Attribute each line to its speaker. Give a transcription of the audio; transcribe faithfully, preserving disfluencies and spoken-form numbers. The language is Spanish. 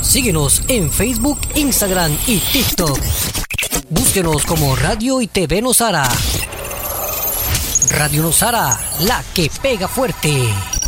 Speaker 1: Síguenos en Facebook, Instagram y TikTok. Búsquenos como Radio y T V Nosara. Radio Nosara, la que pega fuerte.